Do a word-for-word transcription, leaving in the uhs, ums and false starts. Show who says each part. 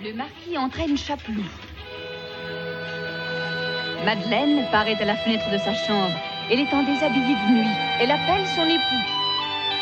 Speaker 1: Le marquis entraîne Chapeloud. Madeleine paraît à la fenêtre de sa chambre. Elle est en déshabillé de nuit. Elle appelle son époux.